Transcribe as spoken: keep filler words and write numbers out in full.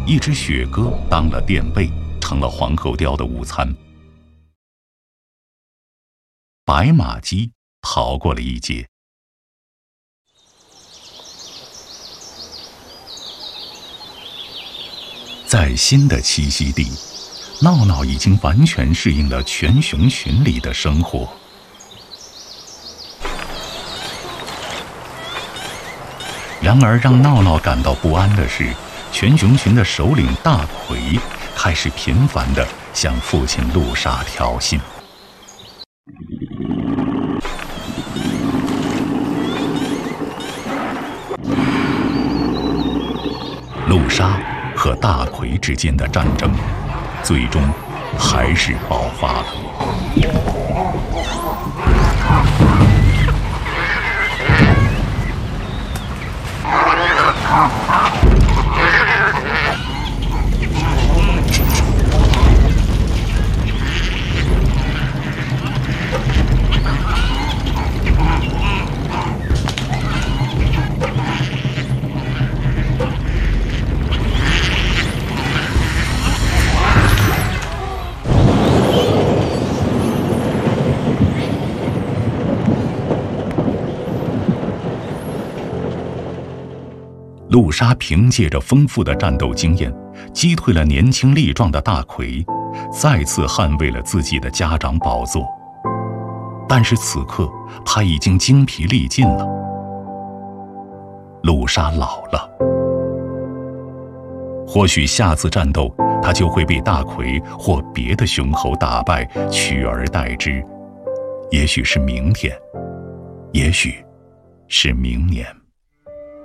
一只雪鸽当了垫背，成了皇后雕的午餐。白马鸡逃过了一劫。在新的栖息地，闹闹已经完全适应了全熊群里的生活。然而让闹闹感到不安的是，全熊群的首领大奎开始频繁地向父亲陆沙挑衅。陆沙和大奎之间的战争，最终还是爆发了。陆沙凭借着丰富的战斗经验，击退了年轻力壮的大奎，再次捍卫了自己的家长宝座。但是此刻他已经精疲力尽了。陆沙老了，或许下次战斗他就会被大奎或别的雄猴打败，取而代之。也许是明天，也许是明年。